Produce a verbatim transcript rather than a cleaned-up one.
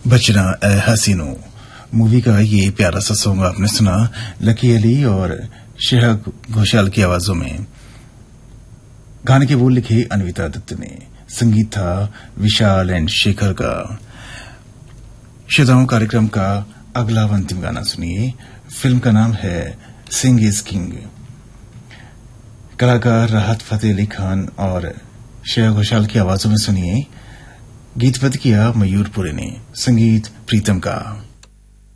बचना ए हसीनो मूवी का ये प्यारा सा सॉन्ग आपने सुना लकी अली और श्रेया घोषाल की आवाजों में। गाने के बोल लिखे अन्विता दत्त ने, संगीत था विशाल एंड शेखर का। श्रोताओं, कार्यक्रम का अगला व अंतिम गाना सुनिए। फिल्म का नाम है सिंह इज किंग। कलाकार राहत फतेह अली खान और श्रेया घोषाल की आवाजों में सुनिए। गीतबद्ध किया मयूरपुरी ने, संगीत प्रीतम का।